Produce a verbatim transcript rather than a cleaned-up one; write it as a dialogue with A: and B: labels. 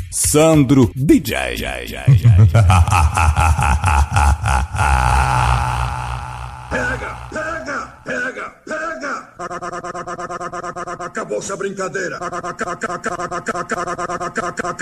A: Sandro D J.
B: Pega, pega, pega, pega. Acabou-se a brincadeira.